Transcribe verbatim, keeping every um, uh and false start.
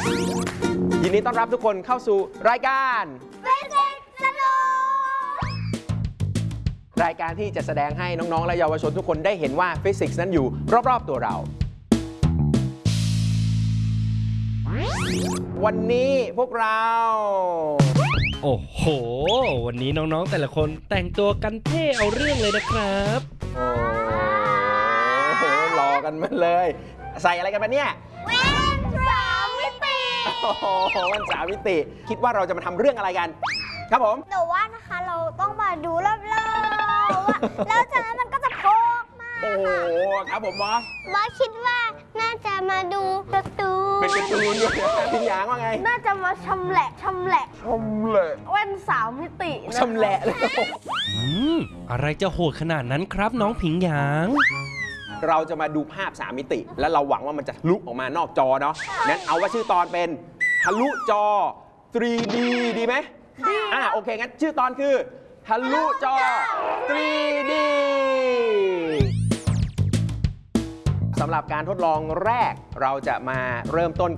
ยินดีต้อนรับทุกคนเข้าสู่รายการฟิสิกส์สนุกรายการที่จะแสดงให้น้องๆและเยาวชนทุกคนได้เห็นว่าฟิสิกส์นั้นอยู่รอบๆตัวเราวันนี้พวกเราโอ้โหวันนี้น้องๆแต่ละคนแต่งตัวกันเท่เอาเรื่องเลยนะครับโอ้โหรอกันมาเลยใส่อะไรกันมาเนี่ยแว่นสามมิติโอ้โหแว่นสามมิติคิดว่าเราจะมาทำเรื่องอะไรกันครับผมแต่ว่านะคะเราต้องมาดูรอบๆว่าแล้วจากนั้นมันก็จะโผล่ออกมาโอ้โหครับผมบอสบอสคิดว่าน่าจะมาดูการ์ตูนเป็นการ์ตูนด้วยพี่หยางว่าไงน่าจะมาชำแหละชำแหละชำแหละแว่นสามมิติชำแหละเลยอืมอะไรจะโหดขนาดนั้นครับน้องผิงหยางเราจะมาดูภาพสามมิติและเราหวังว่ามันจะทะลุออกมานอกจอเนาะงั้นเอาว่าชื่อตอนเป็นทะลุจอ ทรี ดี ดีไหมอ่าโอเคงั้นชื่อตอนคือทะลุจอ ทรี ดี สำหรับการทดลองแรกเราจะมาเริ่มต้น